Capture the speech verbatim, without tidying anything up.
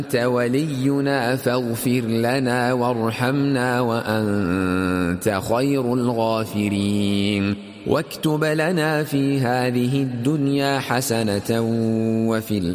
أنت ولينا فاغفر لنا وارحمنا وأنت خير الغافرين. واكتب لنا في هذه الدنيا حسنة وفي